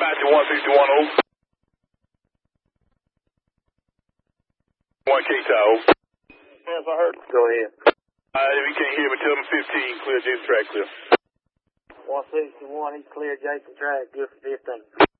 Apache 161 over. 1 K-Tower. Yes, I heard. Go ahead. If you can't hear me, tell them 15, clear Jason track clear. 161, he's clear Jason track, good for 15.